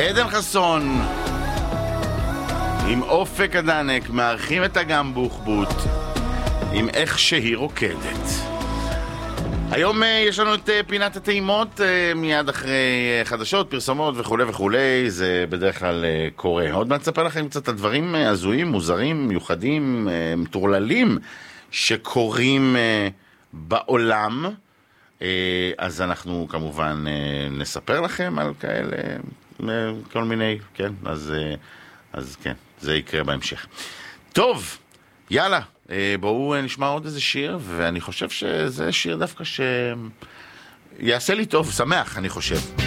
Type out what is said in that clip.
עדן חסון עם אופק הדנק מארחים את אגם בוחבוט עם איך שהיא רוקדת. היום יש לנו את פינת הטעימות, מיד אחרי חדשות, פרסומות וכו' וכו'. זה בדרך כלל קורה. עוד מעט נספר לכם קצת הדברים הזויים, מוזרים, מיוחדים, מטורללים שקורים בעולם. אז אנחנו כמובן נספר לכם על כאלה, כל מיני, כן, אז כן, זה יקרה בהמשך. טוב, יאללה, בואו נשמע עוד איזה שיר, ואני חושב שזה שיר דווקא שיעשה לי טוב, שמח, אני חושב.